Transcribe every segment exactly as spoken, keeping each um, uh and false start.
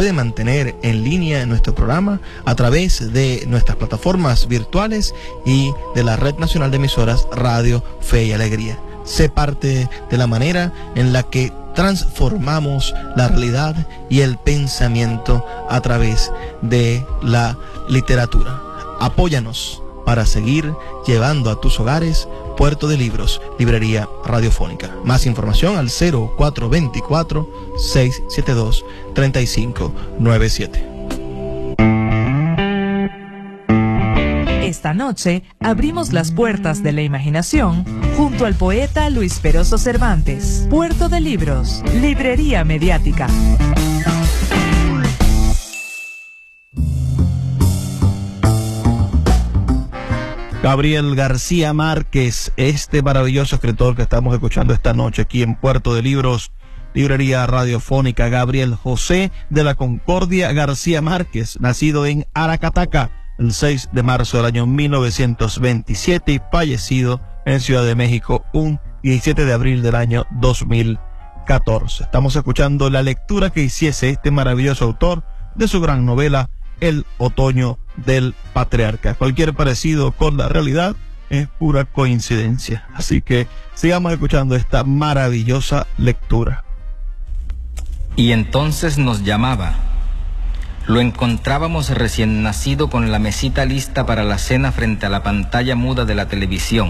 puede mantener en línea nuestro programa a través de nuestras plataformas virtuales y de la Red Nacional de Emisoras Radio Fe y Alegría. Sé parte de la manera en la que transformamos la realidad y el pensamiento a través de la literatura. Apóyanos para seguir llevando a tus hogares Puerto de Libros, librería radiofónica. Más información al cero cuatro dos cuatro, seis siete dos, tres cinco nueve siete. Esta noche abrimos las puertas de la imaginación junto al poeta Luis Peroso Cervantes. Puerto de Libros, librería mediática. Gabriel García Márquez, este maravilloso escritor que estamos escuchando esta noche aquí en Puerto de Libros, librería radiofónica. Gabriel José de la Concordia García Márquez, nacido en Aracataca el seis de marzo del año mil novecientos veintisiete y fallecido en Ciudad de México un diecisiete de abril del año dos mil catorce. Estamos escuchando la lectura que hiciese este maravilloso autor de su gran novela El Otoño del Patriarca. Cualquier parecido con la realidad es pura coincidencia. Así que sigamos escuchando esta maravillosa lectura. Y entonces nos llamaba. Lo encontrábamos recién nacido con la mesita lista para la cena frente a la pantalla muda de la televisión.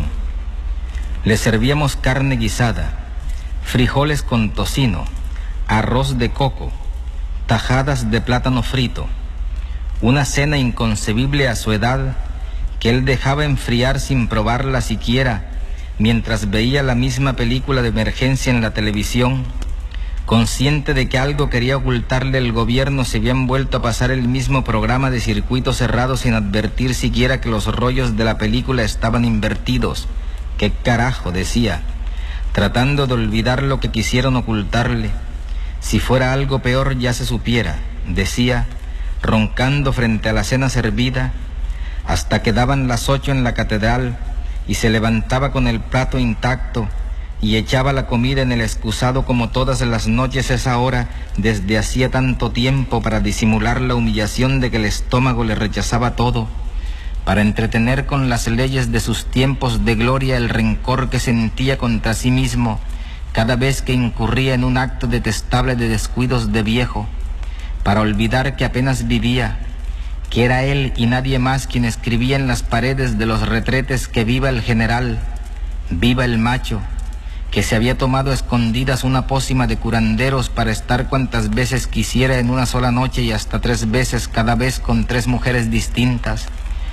Le servíamos carne guisada, frijoles con tocino, arroz de coco, tajadas de plátano frito. Una cena inconcebible a su edad que él dejaba enfriar sin probarla siquiera mientras veía la misma película de emergencia en la televisión. Consciente de que algo quería ocultarle el gobierno, se habían vuelto a pasar el mismo programa de circuito cerrado sin advertir siquiera que los rollos de la película estaban invertidos. ¿Qué carajo?, decía, tratando de olvidar lo que quisieron ocultarle. Si fuera algo peor ya se supiera, decía, roncando frente a la cena servida, hasta que daban las ocho en la catedral y se levantaba con el plato intacto y echaba la comida en el excusado como todas las noches a esa hora desde hacía tanto tiempo, para disimular la humillación de que el estómago le rechazaba todo, para entretener con las leyes de sus tiempos de gloria el rencor que sentía contra sí mismo cada vez que incurría en un acto detestable de descuidos de viejo, para olvidar que apenas vivía, que era él y nadie más quien escribía en las paredes de los retretes que viva el general, viva el macho, que se había tomado a escondidas una pócima de curanderos para estar cuantas veces quisiera en una sola noche y hasta tres veces cada vez con tres mujeres distintas,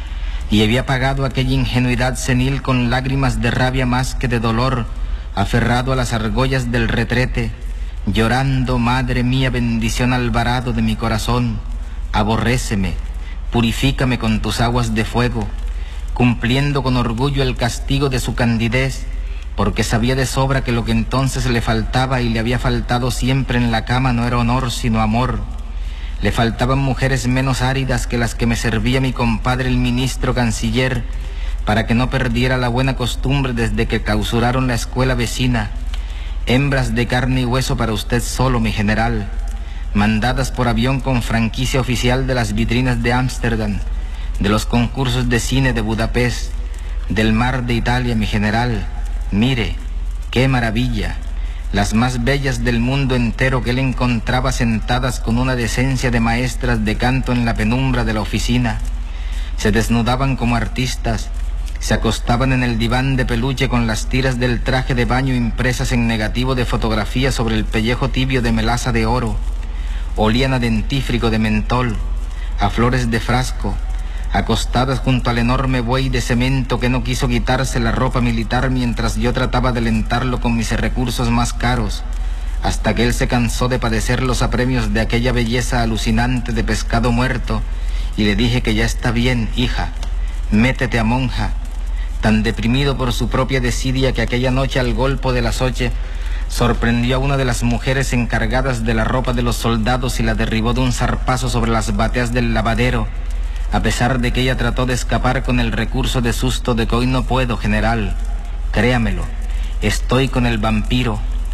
y había pagado aquella ingenuidad senil con lágrimas de rabia más que de dolor, aferrado a las argollas del retrete, llorando: madre mía, bendición Alvarado de mi corazón, aborréceme, purifícame con tus aguas de fuego, cumpliendo con orgullo el castigo de su candidez, porque sabía de sobra que lo que entonces le faltaba y le había faltado siempre en la cama no era honor sino amor. Le faltaban mujeres menos áridas que las que me servía mi compadre el ministro canciller, para que no perdiera la buena costumbre desde que clausuraron la escuela vecina. Hembras de carne y hueso para usted solo, mi general, mandadas por avión con franquicia oficial de las vitrinas de Ámsterdam, de los concursos de cine de Budapest, del mar de Italia, mi general. Mire, qué maravilla, las más bellas del mundo entero que él encontraba sentadas con una decencia de maestras de canto en la penumbra de la oficina. Se desnudaban como artistas, se acostaban en el diván de peluche con las tiras del traje de baño impresas en negativo de fotografía sobre el pellejo tibio de melaza de oro. Olían a dentífrico de mentol, a flores de frasco, acostadas junto al enorme buey de cemento que no quiso quitarse la ropa militar mientras yo trataba de alentarlo con mis recursos más caros, hasta que él se cansó de padecer los apremios de aquella belleza alucinante de pescado muerto, y le dije que ya está bien, hija, métete a monja. Tan deprimido por su propia desidia que aquella noche al golpe de las ocho sorprendió a una de las mujeres encargadas de la ropa de los soldados y la derribó de un zarpazo sobre las bateas del lavadero, a pesar de que ella trató de escapar con el recurso de susto de que hoy no puedo, general. Créamelo, estoy con el vampiro.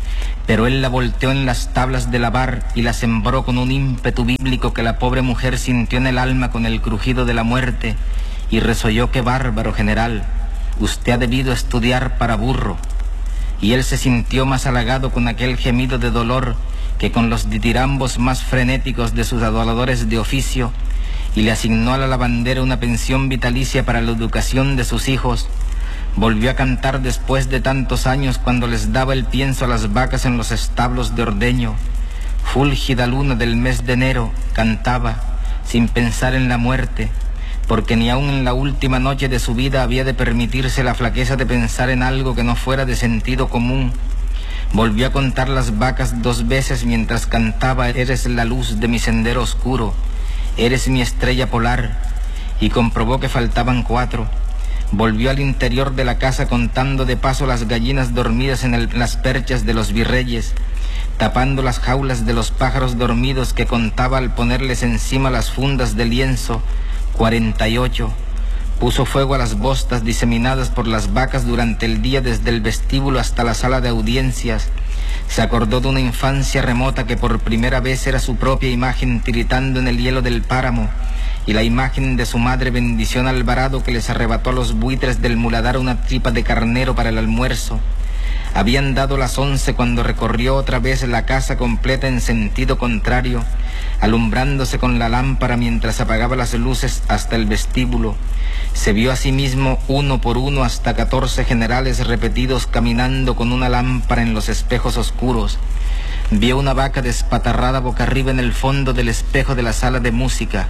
pero él la volteó en las tablas de lavar y la sembró con un ímpetu bíblico que la pobre mujer sintió en el alma con el crujido de la muerte y resolló: qué bárbaro, general, usted ha debido estudiar para burro. Y él se sintió más halagado con aquel gemido de dolor que con los ditirambos más frenéticos de sus adoradores de oficio, y le asignó a la lavandera una pensión vitalicia para la educación de sus hijos. Volvió a cantar después de tantos años, cuando les daba el pienso a las vacas en los establos de ordeño. Fúlgida luna del mes de enero, cantaba, sin pensar en la muerte, porque ni aun en la última noche de su vida había de permitirse la flaqueza de pensar en algo que no fuera de sentido común. Volvió a contar las vacas dos veces mientras cantaba: eres la luz de mi sendero oscuro, eres mi estrella polar, y comprobó que faltaban cuatro. Volvió al interior de la casa contando de paso las gallinas dormidas en el, las perchas de los virreyes, tapando las jaulas de los pájaros dormidos que contaba al ponerles encima las fundas de lienzo: cuarenta y ocho. Puso fuego a las bostas diseminadas por las vacas durante el día desde el vestíbulo hasta la sala de audiencias. Se acordó de una infancia remota que por primera vez era su propia imagen tiritando en el hielo del páramo, y la imagen de su madre Bendición Alvarado, que les arrebató a los buitres del muladar una tripa de carnero para el almuerzo. Habían dado las once cuando recorrió otra vez la casa completa en sentido contrario, alumbrándose con la lámpara mientras apagaba las luces hasta el vestíbulo. Se vio a sí mismo uno por uno hasta catorce generales repetidos caminando con una lámpara en los espejos oscuros. Vio una vaca despatarrada boca arriba en el fondo del espejo de la sala de música.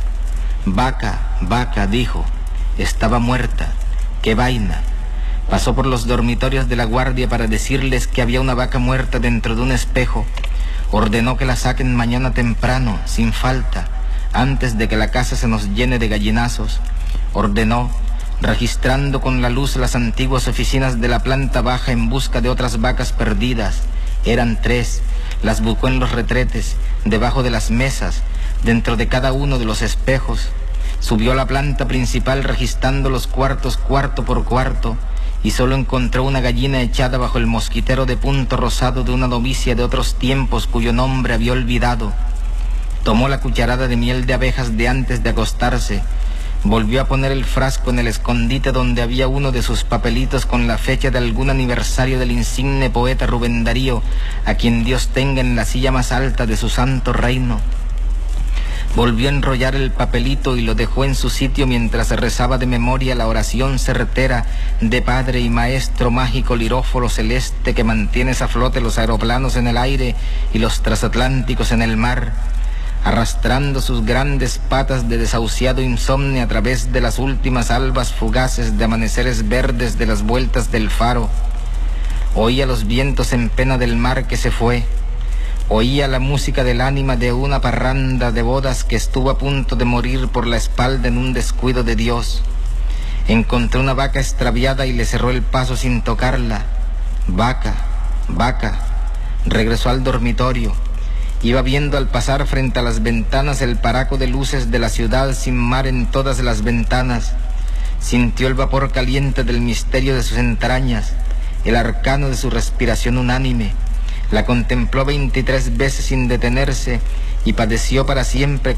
Vaca, vaca, dijo, estaba muerta, qué vaina. Pasó por los dormitorios de la guardia para decirles que había una vaca muerta dentro de un espejo. Ordenó que la saquen mañana temprano, sin falta, antes de que la casa se nos llene de gallinazos. Ordenó, registrando con la luz las antiguas oficinas de la planta baja en busca de otras vacas perdidas. Eran tres, las buscó en los retretes, debajo de las mesas, dentro de cada uno de los espejos. Subió a la planta principal registrando los cuartos cuarto por cuarto, y solo encontró una gallina echada bajo el mosquitero de punto rosado de una novicia de otros tiempos cuyo nombre había olvidado. Tomó la cucharada de miel de abejas de antes de acostarse, volvió a poner el frasco en el escondite donde había uno de sus papelitos con la fecha de algún aniversario del insigne poeta Rubén Darío, a quien Dios tenga en la silla más alta de su santo reino. Volvió a enrollar el papelito y lo dejó en su sitio mientras rezaba de memoria la oración certera de Padre y Maestro mágico liróforo celeste que mantienes a flote los aeroplanos en el aire y los transatlánticos en el mar, arrastrando sus grandes patas de desahuciado insomnio a través de las últimas albas fugaces de amaneceres verdes de las vueltas del faro. Oía los vientos en pena del mar que se fue. Oía la música del ánima de una parranda de bodas que estuvo a punto de morir por la espalda en un descuido de Dios. Encontró una vaca extraviada y le cerró el paso sin tocarla. Vaca, vaca. Regresó al dormitorio. Iba viendo al pasar frente a las ventanas el paraco de luces de la ciudad sin mar en todas las ventanas. Sintió el vapor caliente del misterio de sus entrañas, el arcano de su respiración unánime. La contempló veintitrés veces sin detenerse y padeció para siempre